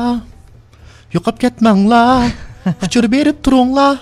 Yo'qolib ketmanglar. Uchur berib turinglar.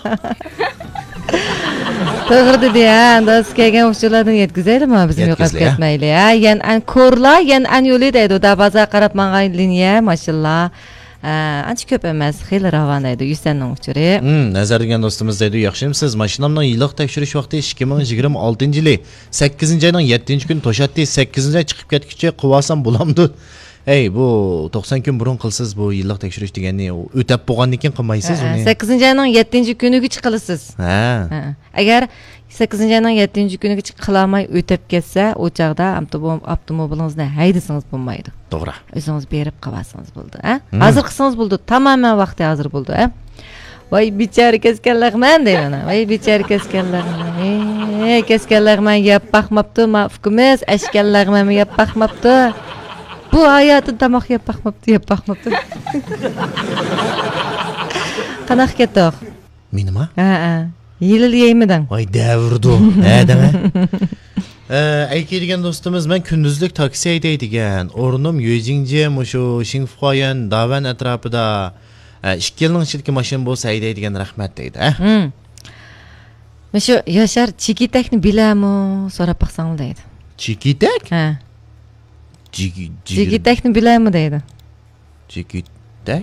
To'g'ri dedi ya. Do'st kelgan o'quvchilardan yetkazaylikmi bizim yo'qolib ketmayli ya. Yan an ko'rlar, yan an yo'li deydi. Da baza qarab mangan liniya, mashallah. Ancha ko'p emas, xeyli ravon deydi. 100 tanning uchuri. Nazargan do'stimiz deydi, yaxshimisiz? Mashinamning yillik tekshirish vaqti 2026-yili 8-oyning 7-kuni to'shatdi. 8-oy chiqib ketguncha quvasam bo'lamdi. Ey, bu 90 kun burun qilsiz bu yillik tekshirish deganni o'tab bo'lgandan keyin qilmaysiz uni. 8-oyning 7-kuniga chiqilasiz. Ha. Agar 8-oyning 7-kuniga chiqilmay o'tib ketsa, o chaqda avtomobilingizni haydasangiz bo'lmaydi. To'g'ri. O'zingiz berib qavasangiz bo'ldi, ha? Hozir qilsangiz bo'ldi, tamoman vaqti hozir bo'ldi, ha? Voy bichara keskanlarman deyman. Voy bichara keskanlarman. Keskanlarman yeb baxmabdi, mafkumiz, ashkanlarman yeb baxmabdi. Bu hayatı tamoq yeb baxmabdi. Qanaq ketdi? Menimi? Ha. Yilil yeymidan. Voy davrdu. Ha deme. Aytadigan do'stimiz, men kunduzlik taksi haydaydigan. O'rnim Yujingje mushu Xinfuayan Davan atrofida 2 yilning ichidagi mashina bo'lsa haydaydigan, rahmat deydi, ha? Mushu Yashar Chikitakni bilami? So'rab baqsang deydi. Chikitak? Ha. Chikitakni bilami deydi. Chikitak?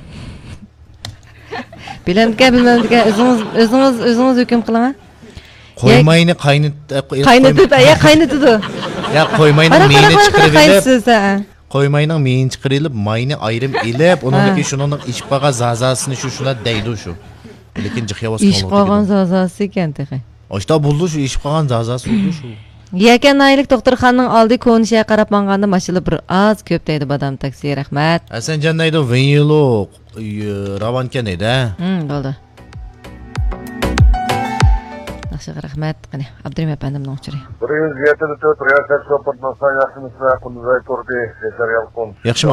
Bilmamdika, o'zingiz hukm qiling. Qo'ymayni qaynatdi. Ya qo'ymayning meyini chiqarib ilib. Qo'ymayning meyini chiqarib, mayni ayrim ilib, uningki shuningning ichib qolgan zazasini shuna deydi shu. Lekin jixyavos qoldi. Ichib qolgan zazasi ekan texe. Oshta bo'ldi shu ichib qolgan zazasi bo'ldi shu. Yakan aylik doktorxonaning oldi ko'nishiga qarab manganda mashina bir oz ko'p deydi badam taksi, rahmat. Asanjan deydi, Venyilo Ravankan deydi. Bo'ldi. Yaxshi, rahmat. Qani, Abdurim efendimning uchuri. 174 Riyasat So'patmasdan yaxshimisiz? Qunduzay Turdi, Yashar Yalqin. Yaxshimi?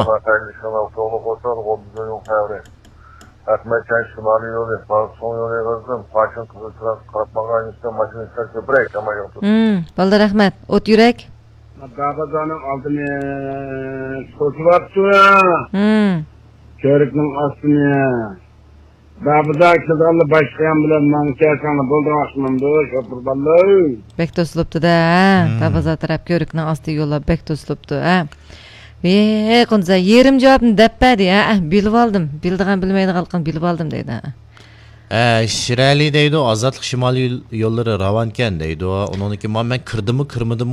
Ahmet Can Şimali yolu, son yolu yazdım. Paşın kızı sırası kartmağın üstüne maçın isterse bırak ama yaptım. Balda rahmat. Ot yürek. Dağbadanın altını sosu battı. Körükün astını. Dağbada kızarlı başlayan bilen mankesanı buldum aşmamdı. Şopur ballı. Bek tosluptu da. Dağbaza taraf körükün astı yola bek tosluptu. Qunza yerim javobni depadi, bilib oldim. Bildigan bilmaydigan qilib bilib oldim deydi. Shirali deydi, Ozodlik shimoliy yo'llari Ravankan deydi. Uningki men kirdimmi, kirmadimmi